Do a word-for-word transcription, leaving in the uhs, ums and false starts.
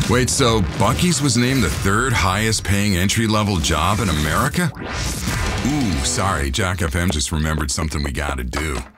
Wait, so Buc-ee's was named the third highest paying entry-level job in America? Ooh, sorry, Jack F M just remembered something we gotta do.